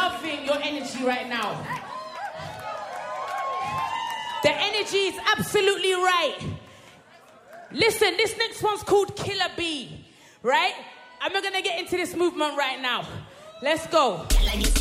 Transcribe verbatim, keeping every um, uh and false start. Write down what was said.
loving your energy right now. The energy is absolutely right. Listen, this next one's called Killer Bee, right? And we're going to get into this movement right now. Let's go.